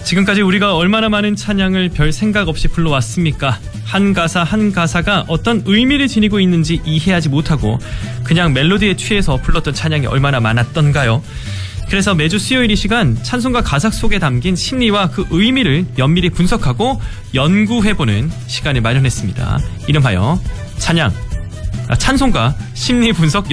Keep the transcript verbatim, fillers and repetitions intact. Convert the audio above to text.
지금까지 우리가 얼마나 많은 찬양을 별 생각 없이 불러왔습니까? 한 가사 한 가사가 어떤 의미를 지니고 있는지 이해하지 못하고 그냥 멜로디에 취해서 불렀던 찬양이 얼마나 많았던가요? 그래서 매주 수요일 이 시간 찬송가 가사 속에 담긴 심리와 그 의미를 면밀히 분석하고 연구해보는 시간을 마련했습니다. 이름하여 찬양, 아, 찬송가 심리 분석